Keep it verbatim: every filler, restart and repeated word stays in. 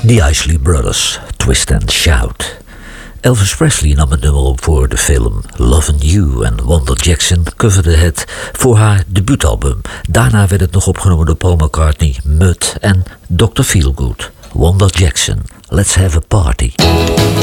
The Isley Brothers, Twist and Shout. Elvis Presley nam het nummer op voor de film Lovin' You en Wanda Jackson coverde het voor haar debuutalbum. Daarna werd het nog opgenomen door Paul McCartney, Mud en doctor Feelgood. Wanda Jackson, Let's Have a Party.